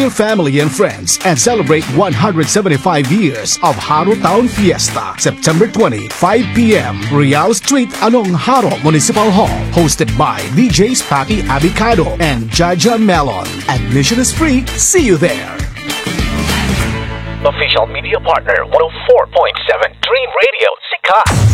your family and friends and celebrate 175 years of Haro Town Fiesta, September 20, 5 p.m. Real Street, Anong Haro Municipal Hall. Hosted by DJs Paki Abicado and Jaja Melon. Admission is free. See you there. Official media partner 104.7 Dream Radio, Sikat.